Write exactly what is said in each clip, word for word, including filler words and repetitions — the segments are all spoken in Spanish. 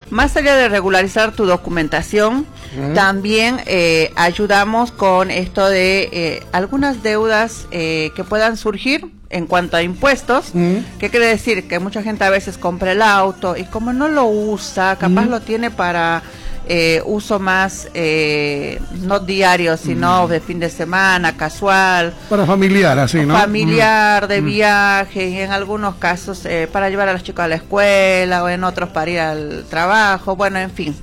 más allá de regularizar tu documentación, uh-huh. también eh, ayudamos con esto de eh, algunas deudas eh, que puedan surgir en cuanto a impuestos. Uh-huh. ¿Qué quiere decir? Que mucha gente a veces compra el auto y como no lo usa, capaz uh-huh. lo tiene para eh, uso más, eh, no diario, sino uh-huh. de fin de semana, casual. Para familiar, así, ¿no? Familiar, uh-huh. de uh-huh. viaje, y en algunos casos eh, para llevar a los chicos a la escuela, o en otros para ir al trabajo, bueno, en fin.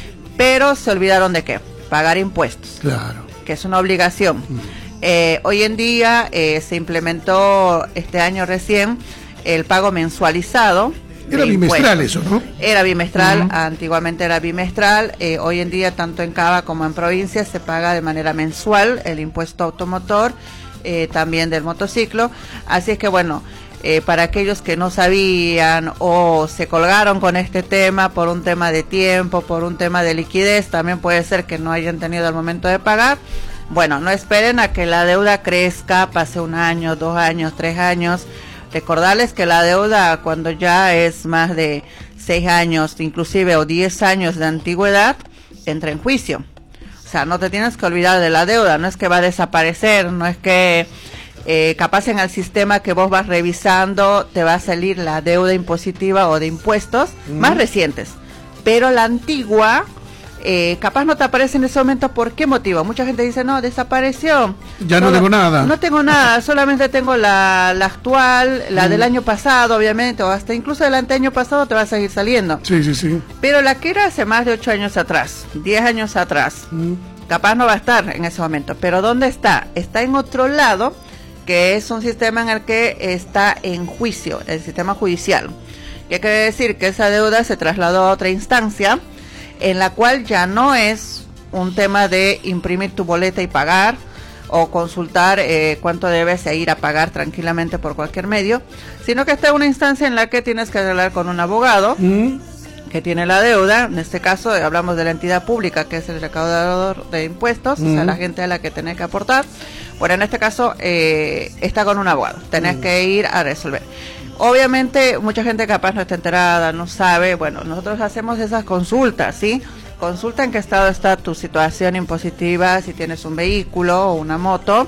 Pero se olvidaron de qué, pagar impuestos. Claro. Que es una obligación. Uh-huh. Eh, hoy en día eh, se implementó este año recién el pago mensualizado. Era bimestral eso, ¿no? Era bimestral, uh-huh. antiguamente era bimestral, eh, hoy en día tanto en Cava como en provincia se paga de manera mensual el impuesto automotor, eh, también del motociclo, así es que bueno, eh, para aquellos que no sabían o se colgaron con este tema por un tema de tiempo, por un tema de liquidez, también puede ser que no hayan tenido el momento de pagar. Bueno, no esperen a que la deuda crezca, pase un año, dos años, tres años. Recordarles que la deuda cuando ya es más de seis años, inclusive o diez años de antigüedad, entra en juicio. O sea, no te tienes que olvidar de la deuda, no es que va a desaparecer, no es que eh, capaz en el sistema que vos vas revisando te va a salir la deuda impositiva o de impuestos mm. más recientes. Pero la antigua... Eh, capaz no te aparece en ese momento. ¿Por qué motivo? Mucha gente dice, no, desapareció. Ya no, no tengo nada. No tengo nada, solamente tengo la, la actual, la mm. del año pasado, obviamente, o hasta incluso del año pasado te va a seguir saliendo. Sí, sí, sí. Pero la que era hace más de ocho años atrás, diez años atrás, mm. capaz no va a estar en ese momento. Pero ¿dónde está? Está en otro lado, que es un sistema en el que está en juicio, el sistema judicial. ¿Qué quiere decir? Que esa deuda se trasladó a otra instancia, en la cual ya no es un tema de imprimir tu boleta y pagar o consultar eh, cuánto debes e ir a pagar tranquilamente por cualquier medio, sino que está en una instancia en la que tienes que hablar con un abogado mm. que tiene la deuda. En este caso eh, hablamos de la entidad pública, que es el recaudador de impuestos, mm. o sea, la gente a la que tenés que aportar. Bueno, en este caso eh, está con un abogado, tenés mm. que ir a resolver. Obviamente mucha gente capaz no está enterada, no sabe. Bueno, nosotros hacemos esas consultas, ¿sí? Consulta en qué estado está tu situación impositiva, si tienes un vehículo o una moto.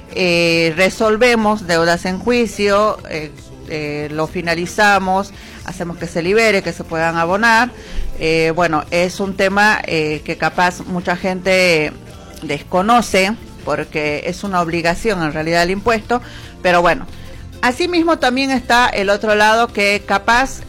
Eh, resolvemos deudas en juicio, eh, eh, lo finalizamos, hacemos que se libere, que se puedan abonar. Eh, bueno, es un tema eh, que capaz mucha gente desconoce porque es una obligación en realidad el impuesto, pero bueno. Asimismo también está el otro lado, que capaz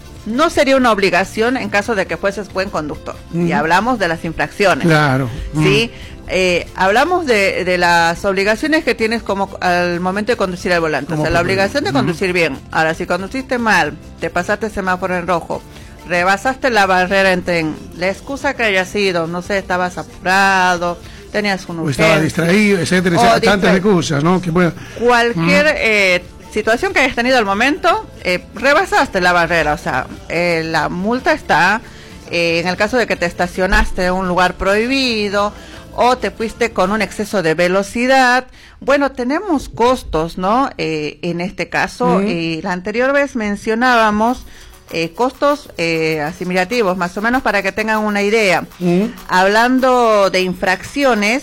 no sería una obligación en caso de que fueses buen conductor. Mm. Y hablamos de las infracciones. Claro. ¿Sí? Mm. Eh, hablamos de, de las obligaciones que tienes como al momento de conducir el volante. O sea, la obligación de conducir mm. bien. Ahora, si conduciste mal, te pasaste semáforo en rojo, rebasaste la barrera en tren, la excusa que haya sido, no sé, estabas apurado, tenías un urgencia, o estaba distraído, etcétera, etcétera, tantas excusas, ¿no? Que pueda... Cualquier... Mm. Eh, situación que hayas tenido al momento, eh, rebasaste la barrera, o sea, eh, la multa está eh, en el caso de que te estacionaste en un lugar prohibido o te fuiste con un exceso de velocidad. Bueno, tenemos costos, ¿no? Eh, en este caso, mm. eh, la anterior vez mencionábamos eh, costos eh, asimilativos, más o menos para que tengan una idea. Mm. Hablando de infracciones,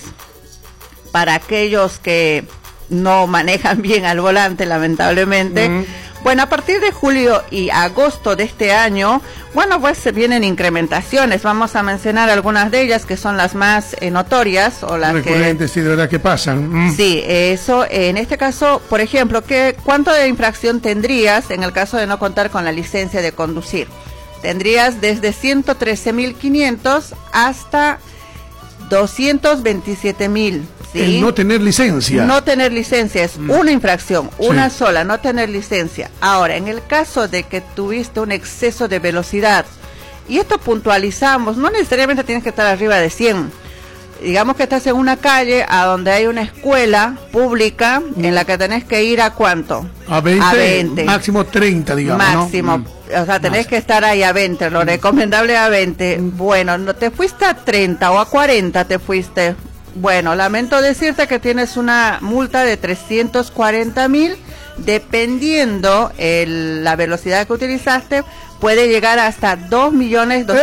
para aquellos que no manejan bien al volante, lamentablemente. Mm. Bueno, a partir de julio y agosto de este año, bueno, pues se vienen incrementaciones. Vamos a mencionar algunas de ellas que son las más eh, notorias o las recurrentes, que... sí, de verdad que pasan. Mm. Sí, eso, eh, en este caso, por ejemplo, ¿qué, ¿cuánto de infracción tendrías en el caso de no contar con la licencia de conducir? Tendrías desde ciento trece mil quinientos hasta doscientos veintisiete mil. ¿Sí? El no tener licencia. No tener licencia es mm. una infracción, una sí. sola, no tener licencia. Ahora, en el caso de que tuviste un exceso de velocidad, y esto puntualizamos, no necesariamente tienes que estar arriba de cien. Digamos que estás en una calle a donde hay una escuela pública mm. en la que tenés que ir a ¿cuánto? A veinte, a veinte. Máximo treinta, digamos. Máximo. ¿No? O sea, tenés Más. que estar ahí a veinte, lo mm. recomendable a veinte. Mm. Bueno, no te fuiste a treinta o a cuarenta te fuiste. Bueno, lamento decirte que tienes una multa de trescientos cuarenta mil, dependiendo el, la velocidad que utilizaste, puede llegar hasta dos millones